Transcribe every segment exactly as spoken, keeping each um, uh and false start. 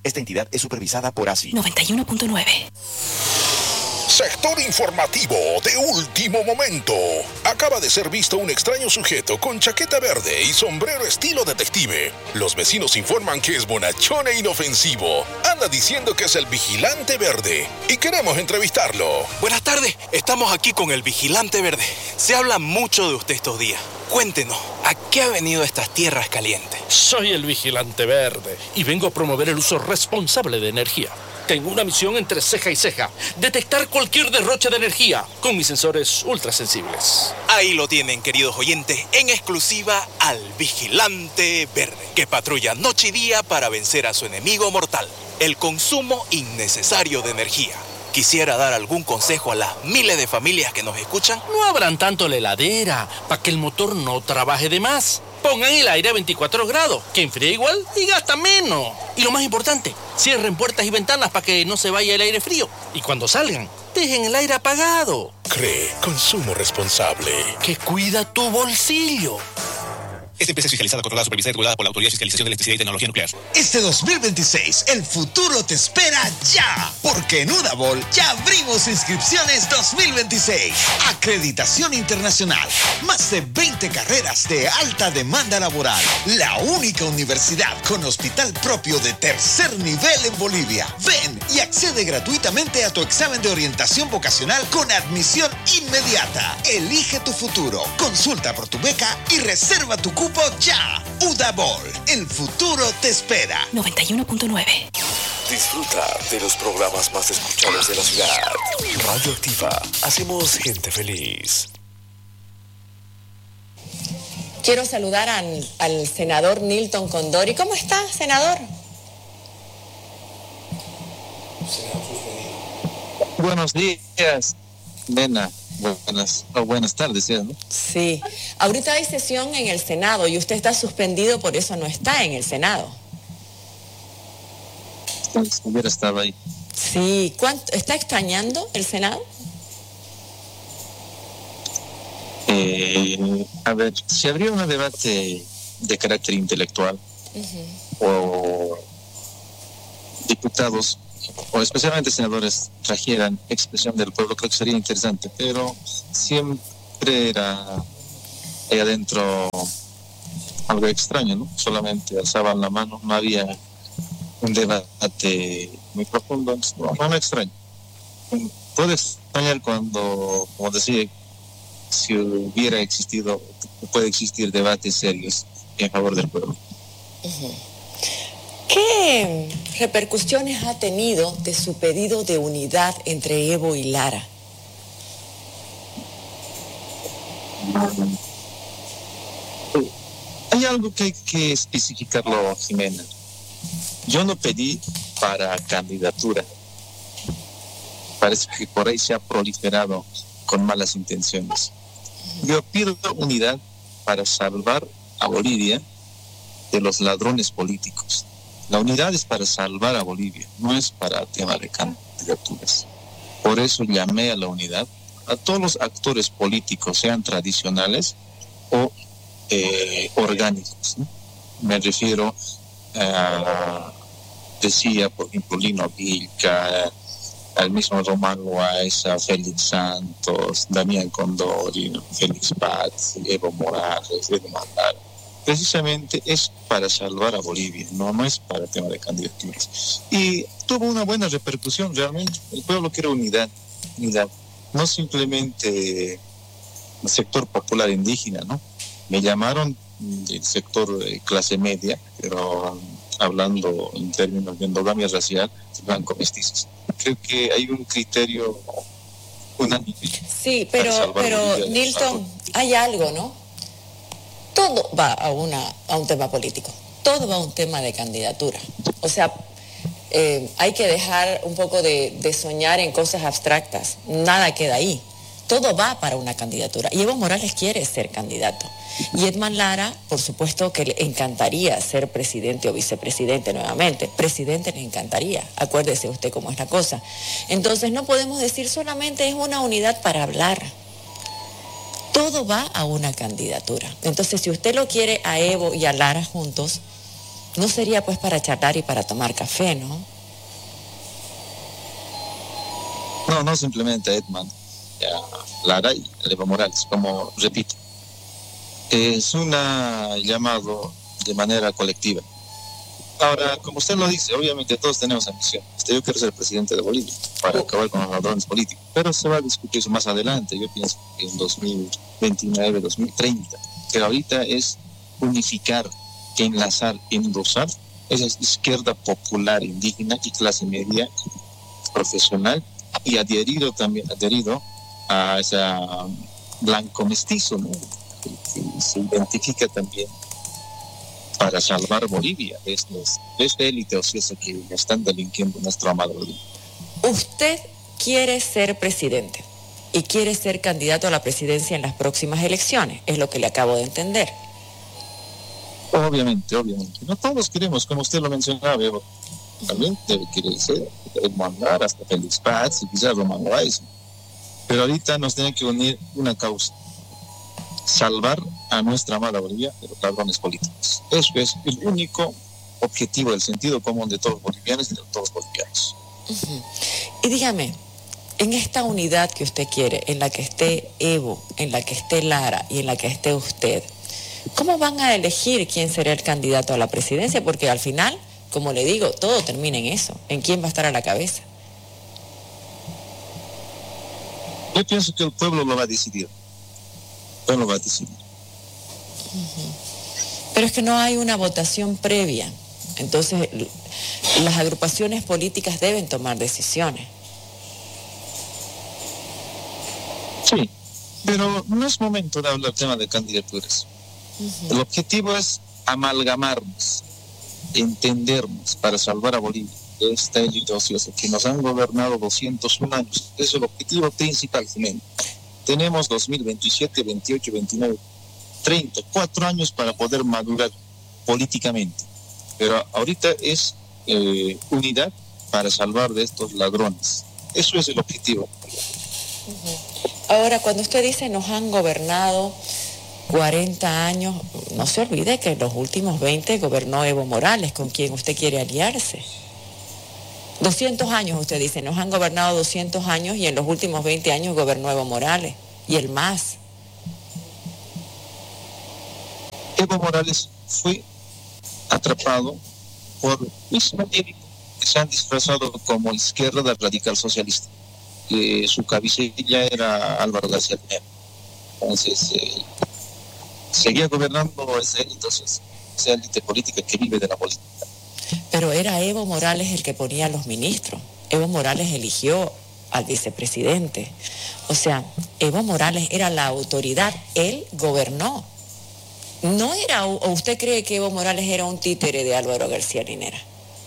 Esta entidad es supervisada por A S I. noventa y uno punto nueve. Sector informativo de último momento. Acaba de ser visto un extraño sujeto con chaqueta verde y sombrero estilo detective. Los vecinos informan que es bonachón e inofensivo. Anda diciendo que es el vigilante verde y queremos entrevistarlo. Buenas tardes, estamos aquí con el vigilante verde. Se habla mucho de usted estos días. Cuéntenos, ¿a qué ha venido a estas tierras calientes? Soy el vigilante verde y vengo a promover el uso responsable de energía. Tengo una misión entre ceja y ceja: detectar cualquier derroche de energía con mis sensores ultrasensibles. Ahí lo tienen, queridos oyentes, en exclusiva al vigilante verde, que patrulla noche y día para vencer a su enemigo mortal, el consumo innecesario de energía. Quisiera dar algún consejo a las miles de familias que nos escuchan. No abran tanto la heladera para que el motor no trabaje de más. Pongan el aire a veinticuatro grados, que enfría igual y gasta menos. Y lo más importante, cierren puertas y ventanas para que no se vaya el aire frío. Y cuando salgan, dejen el aire apagado. Cree, consumo responsable. Que cuida tu bolsillo. Esta empresa es fiscalizada, controlada, supervisada y regulada por la Autoridad de Fiscalización de Electricidad y Tecnología Nuclear. Este dos mil veintiséis, el futuro te espera ya, porque en Udabol ya abrimos inscripciones dos mil veintiséis. Acreditación internacional, más de veinte carreras de alta demanda laboral. La única universidad con hospital propio de tercer nivel en Bolivia. Ven y accede gratuitamente a tu examen de orientación vocacional con admisión inmediata. Elige tu futuro, consulta por tu beca y reserva tu cupo ya. Udabol, el futuro te espera. noventa y uno punto nueve. Disfruta de los programas más escuchados de la ciudad. Radio Activa, hacemos gente feliz. Quiero saludar al, al senador Nilton Condori. ¿Cómo está, senador? Buenos días, nena. Buenas, oh, buenas tardes, ¿no? Sí. Ahorita hay sesión en el Senado y usted está suspendido, por eso no está en el Senado. Hubiera estado ahí. Sí. ¿Cuánto, ¿Está extrañando el Senado? Eh, a ver, si habría un debate de carácter intelectual uh-huh. o diputados o especialmente senadores trajeran expresión del pueblo, creo que sería interesante, pero siempre era ahí adentro algo extraño, ¿no? Solamente alzaban la mano, no había un debate muy profundo, no, no me extraño. Puede extrañar cuando, como decía, si hubiera existido, puede existir debates serios en favor del pueblo. Uh-huh. ¿Qué repercusiones ha tenido de su pedido de unidad entre Evo y Lara? Hay algo que hay que especificarlo, Jimena. Yo no pedí para candidatura. Parece que por ahí se ha proliferado con malas intenciones. Yo pido unidad para salvar a Bolivia de los ladrones políticos. La unidad es para salvar a Bolivia, no es para tema de candidaturas. Por eso llamé a la unidad a todos los actores políticos, sean tradicionales o eh, orgánicos, ¿no? Me refiero a, decía, por ejemplo, Lino Vilca, al mismo Román Loaiza, a Félix Santos, Damián Condori, Félix Paz, Evo Morales, Evo Mandara. Precisamente es para salvar a Bolivia, no, no es para tema de candidaturas. Y tuvo una buena repercusión realmente. El pueblo quiere unidad, unidad. No simplemente el sector popular indígena, ¿no? Me llamaron del sector de clase media, pero hablando en términos de endogamia racial, blanco mestizos. Creo que hay un criterio unánime. Sí, pero, pero Nilton, hay algo, ¿no? Todo va a, una, a un tema político, todo va a un tema de candidatura. O sea, eh, hay que dejar un poco de, de soñar en cosas abstractas, nada queda ahí. Todo va para una candidatura. Y Evo Morales quiere ser candidato. Y Edman Lara, por supuesto que le encantaría ser presidente o vicepresidente nuevamente. Presidente le encantaría, acuérdese usted cómo es la cosa. Entonces no podemos decir solamente es una unidad para hablar. Todo va a una candidatura. Entonces, si usted lo quiere a Evo y a Lara juntos, No sería pues para charlar y para tomar café, ¿no? No, no simplemente Edman, Lara y Evo Morales, como repito. Es una llamado de manera colectiva. Ahora, como usted lo dice, obviamente todos tenemos ambición. Yo quiero ser presidente de Bolivia para acabar con los ladrones políticos, pero se va a discutir eso más adelante. Yo pienso que en dos mil veintinueve, dos mil treinta, que ahorita es unificar, que enlazar, engrosar esa izquierda popular, indígena y clase media profesional, y adherido también, adherido a esa blanco mestizo, ¿no? Que, que se identifica también para salvar Bolivia de esta élite ociosa que están delinquiendo nuestro amado Bolivia. Usted quiere ser presidente y quiere ser candidato a la presidencia en las próximas elecciones, es lo que le acabo de entender. Obviamente, obviamente. No todos queremos, como usted lo mencionaba, Evo. También debe querer ser, debe mandar hasta Félix Paz y quizás Román Weiss. Pero ahorita nos tiene que unir una causa: salvar a nuestra amada Bolivia de los ladrones políticos. Eso es el único objetivo, el sentido común de todos los bolivianos y de todos los bolivianos. Uh-huh. Y dígame, en esta unidad que usted quiere, en la que esté Evo, en la que esté Lara y en la que esté usted, ¿cómo van a elegir quién será el candidato a la presidencia? Porque al final, como le digo, todo termina en eso, en quién va a estar a la cabeza. Yo pienso que el pueblo lo va a decidir. El pueblo va a decidir. Uh-huh. Pero es que no hay una votación previa. Entonces, las agrupaciones políticas deben tomar decisiones. Sí, pero no es momento de hablar del tema de candidaturas. Uh-huh. El objetivo es amalgamarnos, entendernos para salvar a Bolivia de esta élite ociosa que nos han gobernado doscientos un años. Ese es el objetivo principal, Jiménez. Tenemos dos mil veintisiete, veintiocho, veintinueve, treinta, cuatro años para poder madurar políticamente. Pero ahorita es eh, unidad para salvar de estos ladrones. Eso es el objetivo. Uh-huh. Ahora, cuando usted dice nos han gobernado cuarenta años, no se olvide que en los últimos veinte gobernó Evo Morales, con quien usted quiere aliarse. doscientos años, usted dice, nos han gobernado doscientos años y en los últimos veinte años gobernó Evo Morales, y el MAS. Evo Morales fue atrapado por mismo que se han disfrazado como izquierda radical socialista. Eh, su cabecilla era Álvaro García Linera. Entonces, eh, seguía gobernando esa élite, esa élite política que vive de la política. Pero era Evo Morales el que ponía a los ministros. Evo Morales eligió al vicepresidente. O sea, Evo Morales era la autoridad, él gobernó. No era, o usted cree que Evo Morales era un títere de Álvaro García Linera.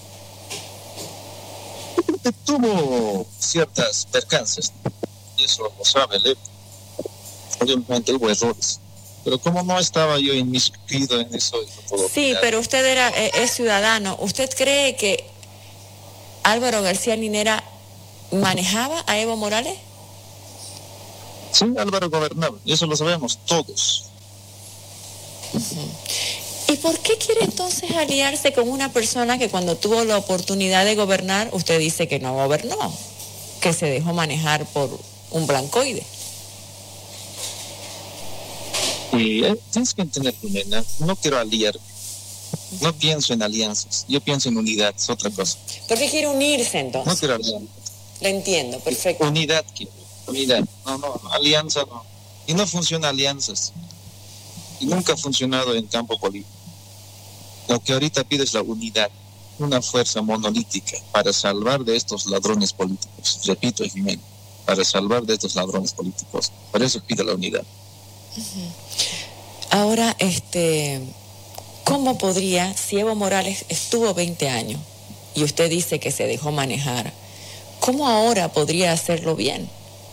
Tuvo ciertas percances, y eso lo sabe él. Obviamente hubo errores, pero como no estaba yo inmiscuido en eso, no puedo sí, opinar. Pero usted era eh, es ciudadano. ¿Usted cree que Álvaro García Linera manejaba a Evo Morales? Sí, Álvaro gobernaba, y eso lo sabemos todos. Uh-huh. ¿Y por qué quiere entonces aliarse con una persona que cuando tuvo la oportunidad de gobernar, usted dice que no gobernó, que se dejó manejar por un blancoide? Y eh, tienes que entender, Jimena, no quiero aliarme, no pienso en alianzas, yo pienso en unidad, es otra cosa. ¿Por qué quiere unirse entonces? No quiero alianza. Lo entiendo, perfecto. Unidad quiero, unidad, no, no, alianza no. Y no funciona alianzas. Y nunca ha funcionado en campo político. Lo que ahorita pide es la unidad, una fuerza monolítica para salvar de estos ladrones políticos. Repito, Jiménez, para salvar de estos ladrones políticos. Por eso pide la unidad. Uh-huh. Ahora, este, ¿cómo podría, si Evo Morales estuvo veinte años y usted dice que se dejó manejar, cómo ahora podría hacerlo bien?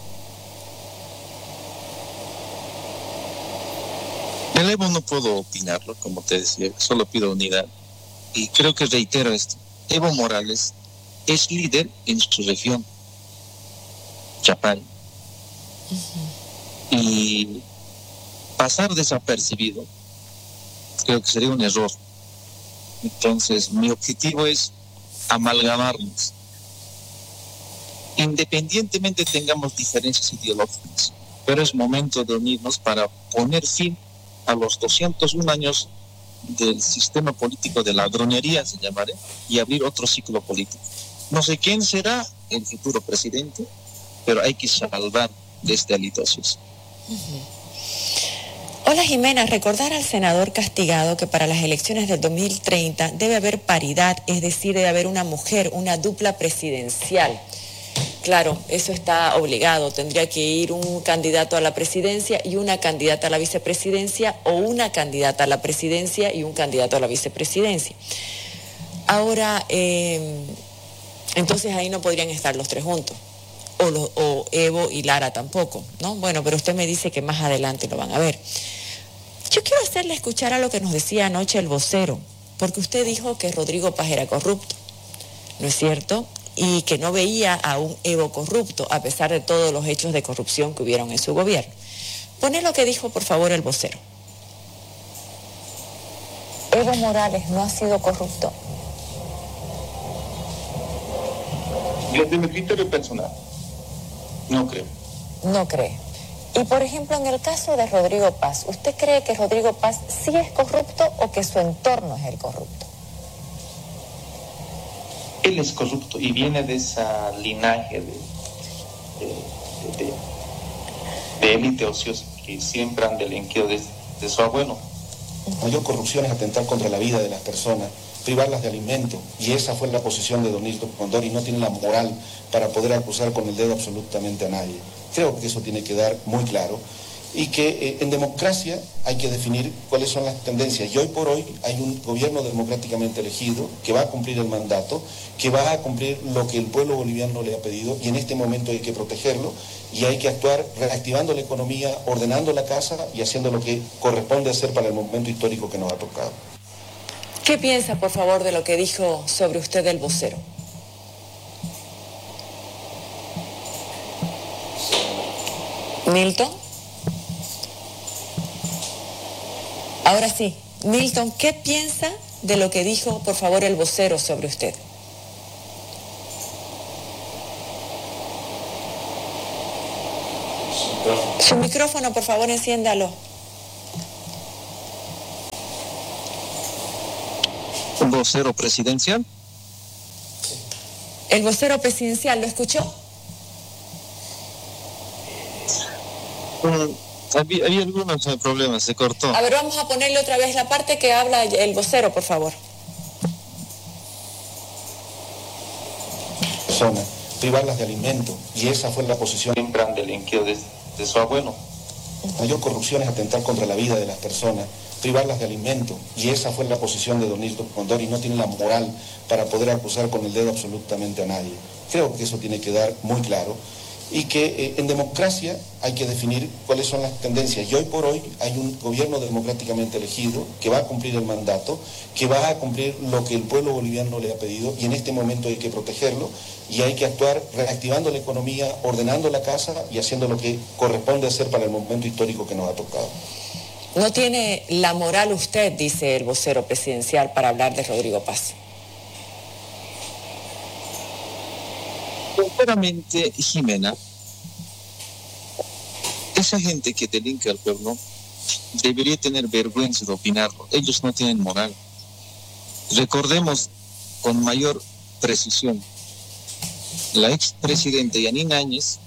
El Evo no puedo opinarlo, como te decía, solo pido unidad. Y creo que reitero esto. Evo Morales es líder en su región, Chapal. Uh-huh. Y pasar desapercibido creo que sería un error. Entonces, mi objetivo es amalgamarnos. Independientemente tengamos diferencias ideológicas, pero es momento de unirnos para poner fin a los doscientos un años del sistema político de ladronería, se llamará, y abrir otro ciclo político. No sé quién será el futuro presidente, pero hay que salvar de este halitosis. Uh-huh. Hola Jimena, recordar al senador Castigado que para las elecciones del dos mil treinta debe haber paridad, es decir, debe haber una mujer, una dupla presidencial. Claro, eso está obligado, tendría que ir un candidato a la presidencia y una candidata a la vicepresidencia, o una candidata a la presidencia y un candidato a la vicepresidencia. Ahora, eh, entonces ahí no podrían estar los tres juntos, o, lo, o Evo y Lara tampoco, ¿no? Bueno, pero usted me dice que más adelante lo van a ver. Yo quiero hacerle escuchar a lo que nos decía anoche el vocero, porque usted dijo que Rodrigo Paz era corrupto, ¿no es cierto? Y que no veía a un Evo corrupto, a pesar de todos los hechos de corrupción que hubieron en su gobierno. Pone lo que dijo, por favor, el vocero. Evo Morales no ha sido corrupto. Desde mi criterio personal, no creo. No cree. Y, por ejemplo, en el caso de Rodrigo Paz, ¿usted cree que Rodrigo Paz sí es corrupto o que su entorno es el corrupto? Él es corrupto y viene de esa linaje de, de, de, de élite ociosa que siempre han delinquido de, de su abuelo. Mayor corrupción es atentar contra la vida de las personas, privarlas de alimento, y esa fue la posición de don Nilton Condori, y no tiene la moral para poder acusar con el dedo absolutamente a nadie. Creo que eso tiene que dar muy claro, y que eh, en democracia hay que definir cuáles son las tendencias, y hoy por hoy hay un gobierno democráticamente elegido que va a cumplir el mandato, que va a cumplir lo que el pueblo boliviano le ha pedido, y en este momento hay que protegerlo, y hay que actuar reactivando la economía, ordenando la casa y haciendo lo que corresponde hacer para el momento histórico que nos ha tocado. ¿Qué piensa, por favor, de lo que dijo sobre usted el vocero? ¿Nilton? Ahora sí, Nilton, ¿qué piensa de lo que dijo, por favor, el vocero sobre usted? Su micrófono, por favor, enciéndalo. ¿Un vocero presidencial? El vocero presidencial, ¿lo escuchó? Um, había, había algunos problemas, se cortó. A ver, vamos a ponerle otra vez la parte que habla el vocero, por favor. Personas, privarlas de alimento, y esa fue la posición. Siempre han delinquido de, de su abuelo. Mayor corrupción es atentar contra la vida de las personas, privarlas de alimento, y esa fue la posición de don Nilton Condori, y no tiene la moral para poder acusar con el dedo absolutamente a nadie. Creo que eso tiene que dar muy claro, y que eh, en democracia hay que definir cuáles son las tendencias, y hoy por hoy hay un gobierno democráticamente elegido que va a cumplir el mandato, que va a cumplir lo que el pueblo boliviano le ha pedido, y en este momento hay que protegerlo, y hay que actuar reactivando la economía, ordenando la casa y haciendo lo que corresponde hacer para el momento histórico que nos ha tocado. No tiene la moral usted, dice el vocero presidencial, para hablar de Rodrigo Paz. Sinceramente, Jimena, esa gente que delinque al pueblo debería tener vergüenza de opinarlo. Ellos no tienen moral. Recordemos con mayor precisión, la expresidenta Yanina Áñez,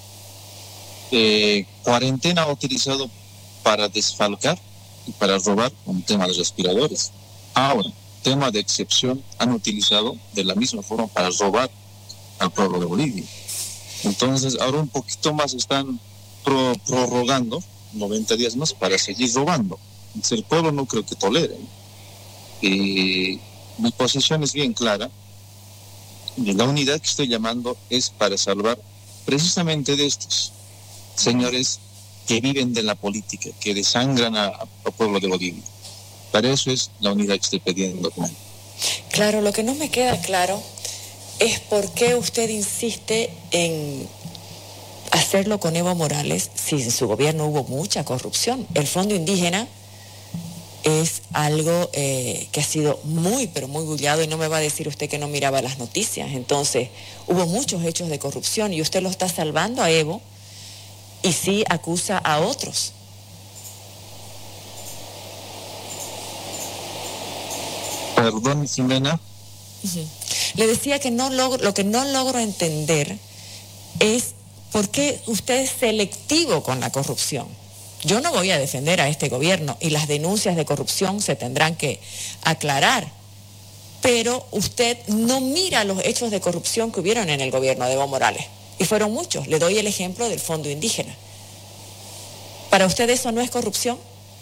eh, cuarentena ha utilizado para desfalcar y para robar un tema de respiradores. Ahora, tema de excepción, han utilizado de la misma forma para robar al pueblo de Bolivia. Entonces, ahora un poquito más están pro, prorrogando noventa días más para seguir robando. Entonces, el pueblo no creo que tolere. Eh, mi posición es bien clara. Y la unidad que estoy llamando es para salvar precisamente de estos señores que viven de la política, que desangran al pueblo de Bolivia. Para eso es la unidad que estoy pidiendo. Claro, lo que no me queda claro es por qué usted insiste en hacerlo con Evo Morales si en su gobierno hubo mucha corrupción. El Fondo Indígena es algo eh, que ha sido muy, pero muy bullado, y no me va a decir usted que no miraba las noticias. Entonces, hubo muchos hechos de corrupción y usted lo está salvando a Evo y sí acusa a otros. Perdón, Ximena. Uh-huh. Le decía que no logro, lo que no logro entender es por qué usted es selectivo con la corrupción. Yo no voy a defender a este gobierno y las denuncias de corrupción se tendrán que aclarar, pero usted no mira los hechos de corrupción que hubieron en el gobierno de Evo Morales, y fueron muchos. Le doy el ejemplo del Fondo Indígena. ¿Para usted eso no es corrupción?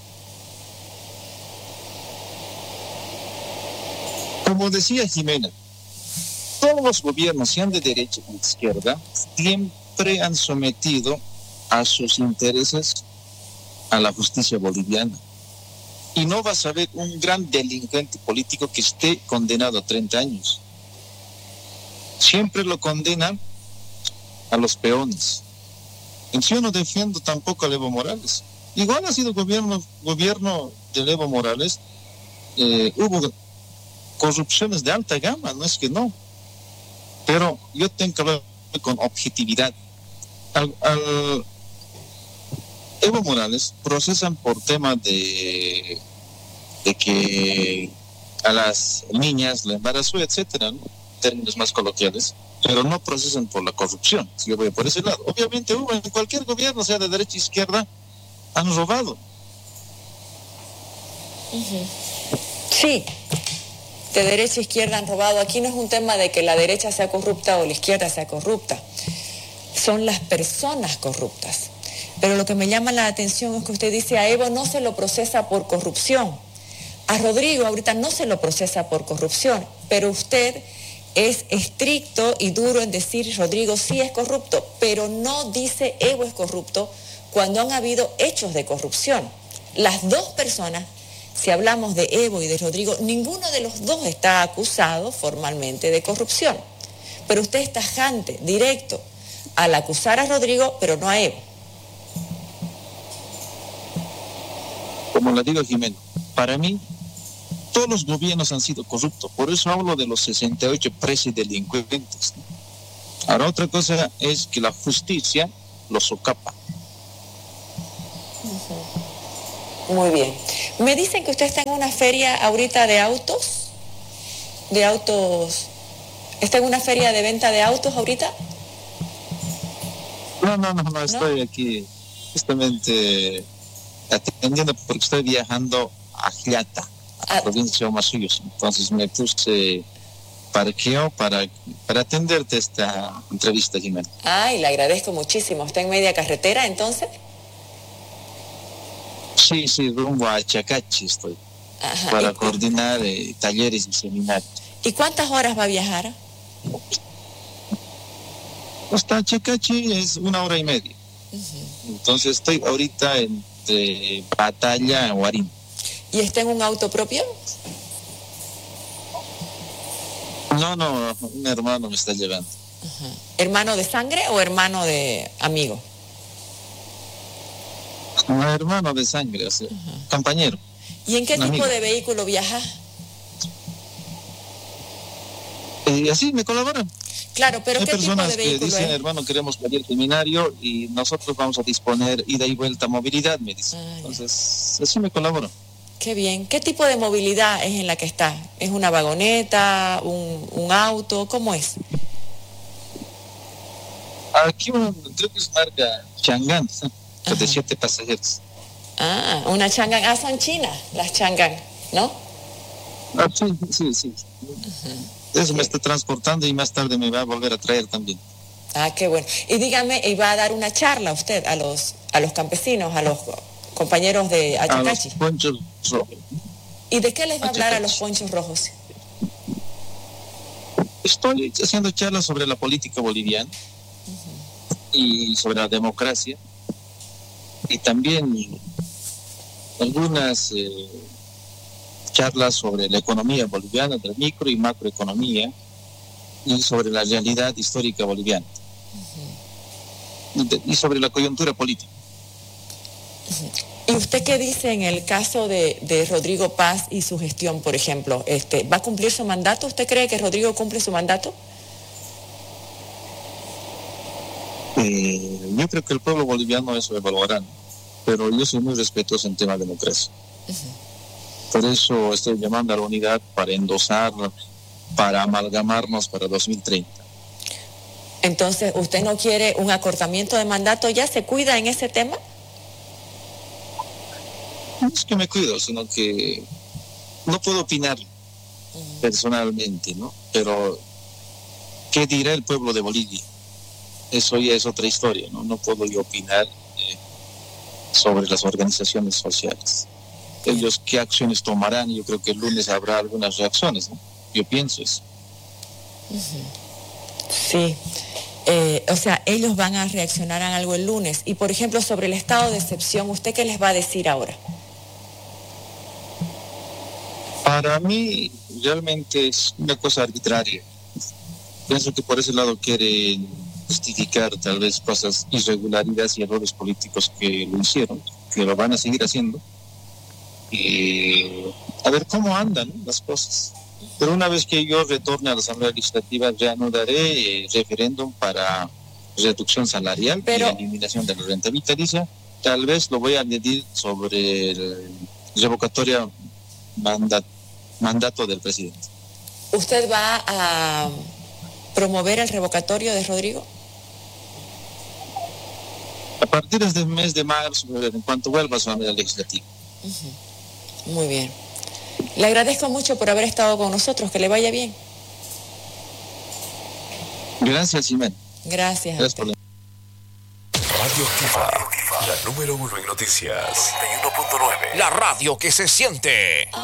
Como decía Ximena, todos los gobiernos, sean de derecha o de izquierda, siempre han sometido a sus intereses a la justicia boliviana. Y no vas a ver un gran delincuente político que esté condenado a treinta años. Siempre lo condenan a los peones. Y yo no defiendo tampoco a Evo Morales. Igual ha sido gobierno, gobierno de Evo Morales, eh, hubo corrupciones de alta gama, no es que no. Pero yo tengo que hablar con objetividad. Al, al Evo Morales procesan por tema de, de que a las niñas la embarazó, etcétera, ¿no? Términos más coloquiales, pero no procesan por la corrupción. Si yo voy por ese lado, obviamente hubo en cualquier gobierno, sea de derecha o izquierda, han robado. Uh-huh. Sí, de derecha e izquierda han robado. Aquí no es un tema de que la derecha sea corrupta o la izquierda sea corrupta, son las personas corruptas. Pero lo que me llama la atención es que usted dice a Evo no se lo procesa por corrupción. A Rodrigo ahorita no se lo procesa por corrupción, pero usted es estricto y duro en decir Rodrigo sí es corrupto, pero no dice Evo es corrupto cuando han habido hechos de corrupción. Las dos personas, si hablamos de Evo y de Rodrigo, ninguno de los dos está acusado formalmente de corrupción. Pero usted es tajante, directo, al acusar a Rodrigo, pero no a Evo. Como le digo, Jimena, para mí todos los gobiernos han sido corruptos, por eso hablo de los sesenta y ocho presos delincuentes. Ahora otra cosa es que la justicia los socapa. Uh-huh. Muy bien. Me dicen que usted está en una feria ahorita de autos, de autos, ¿está en una feria de venta de autos ahorita? No, no, no, no, estoy ¿No? aquí justamente atendiendo porque estoy viajando a Jliata, a la ah. provincia de Omasuyos. Entonces me puse parqueo para, para atenderte esta entrevista, Jimena. Ay, le agradezco muchísimo. ¿Está en media carretera entonces? Sí, sí, rumbo a Chacachi estoy. Ajá. Para ¿Y coordinar eh, talleres y seminarios. ¿Y cuántas horas va a viajar? Hasta Chacachi es una hora y media. Uh-huh. Entonces estoy ahorita entre Batalla y Huarín. ¿Y está en un auto propio? No, no, un hermano me está llevando. Uh-huh. ¿Hermano de sangre o hermano de amigo? Un hermano de sangre, o sea, uh-huh. compañero. ¿Y en qué tipo amigo. de vehículo viaja? Y eh, así me colaboran. Claro, pero hay ¿qué tipo de vehículo que dicen, es? Hermano, queremos cualquier seminario y nosotros vamos a disponer ida y vuelta movilidad, me dicen. Ah, entonces, así me colaboran. Qué bien. ¿Qué tipo de movilidad es en la que está? ¿Es una vagoneta, un, un auto? ¿Cómo es? Aquí un, creo que es marca Chang'an, ¿eh? De siete pasajeros. Ah, una Chang'an. Ah, son chinas las Chang'an, ¿no? Ah, sí, sí, sí. Uh-huh. Eso sí. Me está transportando y más tarde me va a volver a traer también. Ah, qué bueno. Y dígame, ¿y va a dar una charla usted a los a los campesinos, a los compañeros de Achacachi? A los ponchos rojos. ¿Y de qué les va a hablar a los ponchos rojos? Estoy haciendo charlas sobre la política boliviana uh-huh. y sobre la democracia y también algunas eh, charlas sobre la economía boliviana, de micro y macroeconomía y sobre la realidad histórica boliviana uh-huh. y, de, y sobre la coyuntura política. Uh-huh. ¿Y usted qué dice en el caso de, de Rodrigo Paz y su gestión, por ejemplo? Este, ¿va a cumplir su mandato? ¿Usted cree que Rodrigo cumple su mandato? Eh, yo creo que el pueblo boliviano eso evaluará, ¿no? Pero yo soy muy respetuoso en tema de democracia. Uh-huh. Por eso estoy llamando a la unidad para endosar, para amalgamarnos para dos mil treinta. Entonces, ¿usted no quiere un acortamiento de mandato? ¿Ya se cuida en ese tema? No es que me cuido, sino que no puedo opinar uh-huh. personalmente, ¿no? Pero, ¿qué dirá el pueblo de Bolivia? Eso ya es otra historia, ¿no? No puedo yo opinar eh, sobre las organizaciones sociales. Ellos qué acciones tomarán, yo creo que el lunes habrá algunas reacciones, ¿no? Yo pienso eso. Uh-huh. Sí, eh, o sea, ellos van a reaccionar a algo el lunes. Y por ejemplo, sobre el estado de excepción, ¿usted qué les va a decir ahora? Para mí, realmente es una cosa arbitraria. Pienso que por ese lado quieren justificar tal vez cosas, irregularidades y errores políticos que lo hicieron, que lo van a seguir haciendo. Y a ver cómo andan, ¿no?, las cosas. Pero una vez que yo retorne a la Asamblea Legislativa, reanudaré eh, referéndum para reducción salarial Pero... y eliminación de la renta vitalicia. Tal vez lo voy a añadir sobre el revocatoria mandat, mandato del presidente. ¿Usted va a promover el revocatorio de Rodrigo? A partir del mes de marzo, en cuanto vuelva a su Asamblea Legislativa. Uh-huh. Muy bien. Le agradezco mucho por haber estado con nosotros. Que le vaya bien. Gracias, Ximena. Gracias. Gracias por la... Radio Activa, la número uno en noticias. noventa y uno punto nueve. La radio que se siente.